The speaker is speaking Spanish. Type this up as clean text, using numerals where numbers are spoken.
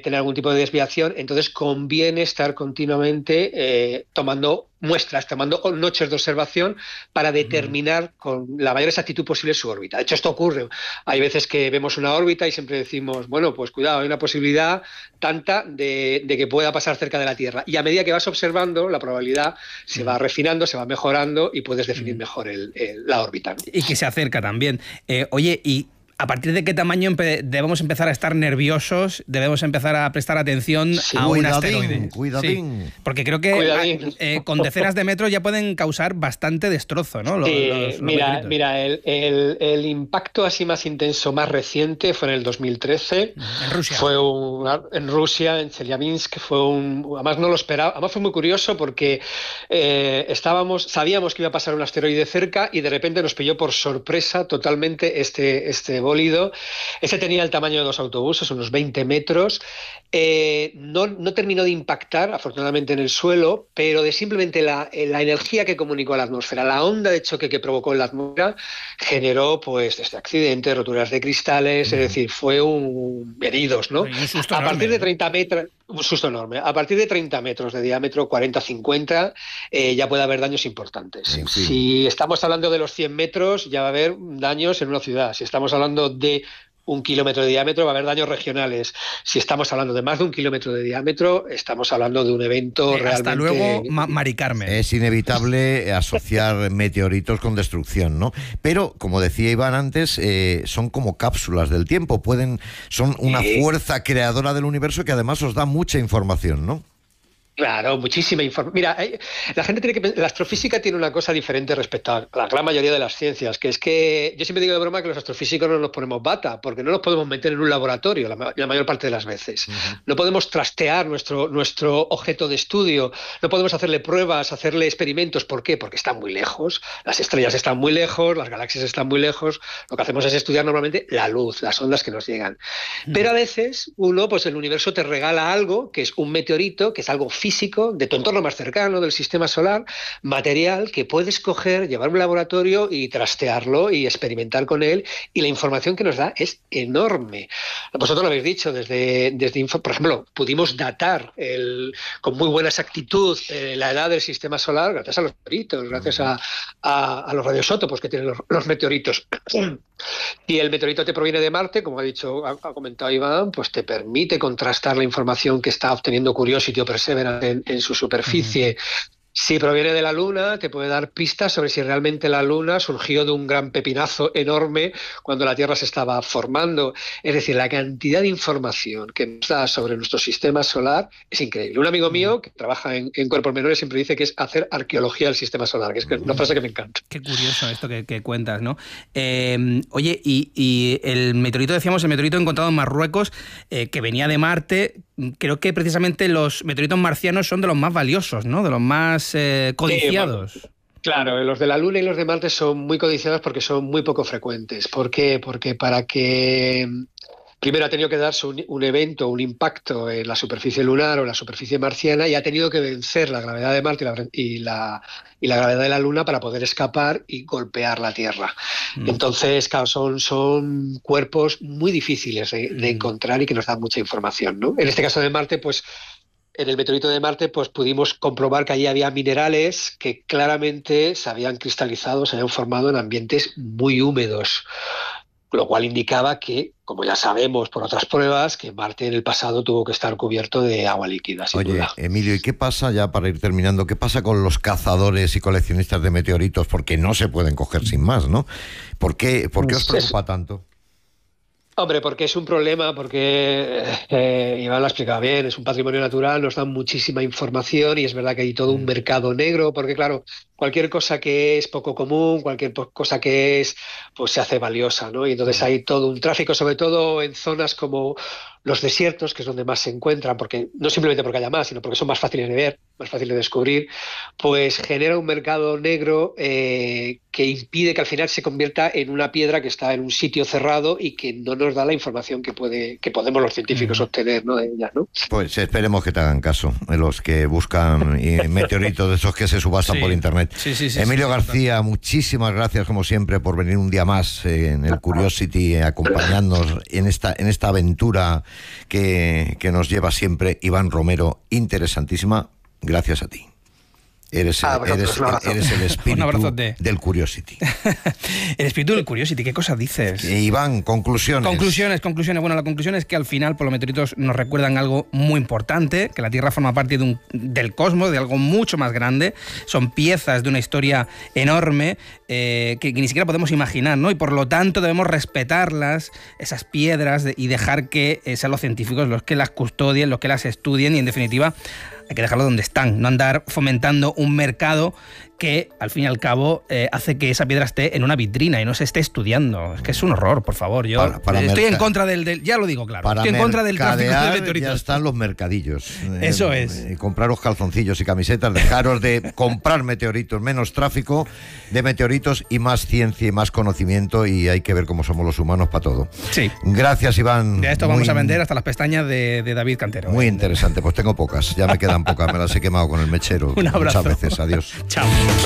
tener algún tipo de desviación, entonces conviene estar continuamente tomando muestras, tomando noches de observación para determinar con la mayor exactitud posible su órbita. De hecho, esto ocurre. Hay veces que vemos una órbita y siempre decimos, bueno, pues cuidado, hay una posibilidad tanta de que pueda pasar cerca de la Tierra. Y a medida que vas observando, la probabilidad se va refinando, se va mejorando y puedes definir mejor la órbita, ¿no? Y que se acerca también. Oye, ¿y a partir de qué tamaño debemos empezar a estar nerviosos, debemos empezar a prestar atención a un asteroide? Cuidadín. Sí, porque creo que con decenas de metros ya pueden causar bastante destrozo, ¿no? Mira, el impacto así más intenso, más reciente, fue en el 2013. En Rusia. En Rusia, en Chelyabinsk. Además no lo esperaba. Además fue muy curioso porque sabíamos que iba a pasar un asteroide cerca y de repente nos pilló por sorpresa totalmente este bólido. Ese tenía el tamaño de 2 autobuses, unos 20 metros. No terminó de impactar, afortunadamente, en el suelo, pero de simplemente la energía que comunicó a la atmósfera, la onda de choque que provocó en la atmósfera, generó pues desde accidentes, roturas de cristales, es decir, fue heridos, ¿no? A partir de 30 metros, un susto enorme. A partir de 30 metros de diámetro, 40-50, ya puede haber daños importantes. Sí. Si estamos hablando de los 100 metros, ya va a haber daños en una ciudad. Si estamos hablando de 1 kilómetro de diámetro, va a haber daños regionales. Si estamos hablando de más de 1 kilómetro de diámetro, estamos hablando de un evento realmente... Hasta luego, Mari Carmen. Es inevitable asociar meteoritos con destrucción, ¿no? Pero, como decía Iván antes, son como cápsulas del tiempo. Son una fuerza creadora del universo que además os da mucha información, ¿no? Claro, muchísima información. Mira, la gente tiene que pensar, la astrofísica tiene una cosa diferente respecto a la gran mayoría de las ciencias, que es que yo siempre digo de broma que los astrofísicos no nos ponemos bata, porque no nos podemos meter en un laboratorio la mayor parte de las veces. No podemos trastear nuestro objeto de estudio, no podemos hacerle pruebas, hacerle experimentos. ¿Por qué? Porque están muy lejos, las estrellas están muy lejos, las galaxias están muy lejos. Lo que hacemos es estudiar normalmente la luz, las ondas que nos llegan. Pero a veces el universo te regala algo, que es un meteorito, que es algo físico, de tu entorno más cercano, del sistema solar, material que puedes coger, llevar a un laboratorio y trastearlo y experimentar con él, y la información que nos da es enorme. Vosotros lo habéis dicho, por ejemplo, pudimos datar con muy buena exactitud la edad del sistema solar gracias a los meteoritos, gracias a los radioisótopos que tienen los meteoritos. Si el meteorito te proviene de Marte, como ha comentado Iván, pues te permite contrastar la información que está obteniendo Curiosity o Perseverance en su superficie. Si proviene de la Luna, te puede dar pistas sobre si realmente la Luna surgió de un gran pepinazo enorme cuando la Tierra se estaba formando. Es decir, la cantidad de información que nos da sobre nuestro sistema solar es increíble. Un amigo mío que trabaja en cuerpos menores siempre dice que es hacer arqueología del sistema solar, que es una frase que me encanta. Qué curioso esto que cuentas, ¿no? Oye, y el meteorito, decíamos, el meteorito encontrado en Marruecos, que venía de Marte. Creo que precisamente los meteoritos marcianos son de los más valiosos, ¿no? De los más codiciados. Claro, los de la Luna y los de Marte son muy codiciados porque son muy poco frecuentes. ¿Por qué? Porque primero ha tenido que darse un evento, un impacto en la superficie lunar o en la superficie marciana, y ha tenido que vencer la gravedad de Marte y la gravedad de la Luna para poder escapar y golpear la Tierra. Entonces, claro, son cuerpos muy difíciles de encontrar y que nos dan mucha información, ¿no? En este caso de Marte, pues en el meteorito de Marte, pues pudimos comprobar que allí había minerales que claramente se habían cristalizado, se habían formado en ambientes muy húmedos, lo cual indicaba que, como ya sabemos por otras pruebas, que Marte en el pasado tuvo que estar cubierto de agua líquida, sin duda. Emilio, ¿y qué pasa, ya para ir terminando, qué pasa con los cazadores y coleccionistas de meteoritos? Porque no se pueden coger sin más, ¿no? ¿Por qué os preocupa tanto? Hombre, porque es un problema, porque Iván lo ha explicado bien, es un patrimonio natural, nos dan muchísima información y es verdad que hay todo un mercado negro, porque claro, cualquier cosa que es poco común, cualquier cosa que pues se hace valiosa, ¿no? Y entonces hay todo un tráfico, sobre todo en zonas como los desiertos, que es donde más se encuentran, porque no simplemente porque haya más, sino porque son más fáciles de ver, más fáciles de descubrir, pues genera un mercado negro que impide que al final se convierta en una piedra que está en un sitio cerrado y que no nos da la información que podemos los científicos obtener, ¿no?, de ella, ¿no? Pues esperemos que te hagan caso los que buscan meteoritos de esos que se subastan por internet. Sí, Emilio García, muchísimas gracias como siempre por venir un día más en el Curiosity, acompañarnos en esta aventura que nos lleva siempre Iván Romero, interesantísima, gracias a ti. Eres el espíritu del Curiosity. El espíritu del Curiosity, ¿qué cosas dices? Iván, conclusiones. Conclusiones. Bueno, la conclusión es que al final pues, los meteoritos nos recuerdan algo muy importante, que la Tierra forma parte del cosmos, de algo mucho más grande. Son piezas de una historia enorme que ni siquiera podemos imaginar, ¿no? Y por lo tanto debemos respetarlas, esas piedras, y dejar que sean los científicos los que las custodien, los que las estudien y, en definitiva, hay que dejarlo donde están, no andar fomentando un mercado que, al fin y al cabo, hace que esa piedra esté en una vitrina y no se esté estudiando. Es que es un horror, por favor. Yo estoy en contra del... Ya lo digo claro. Estoy en contra del tráfico de meteoritos. Ya están los mercadillos. Eso es. Compraros calzoncillos y camisetas, dejaros de comprar meteoritos, menos tráfico de meteoritos y más ciencia y más conocimiento, y hay que ver cómo somos los humanos para todo. Sí. Gracias, Iván. De esto vamos a vender hasta las pestañas de David Cantero. Muy interesante. Pues tengo pocas. Ya me quedan pocas. Me las he quemado con el mechero. Un abrazo. Muchas veces. Adiós. Chao.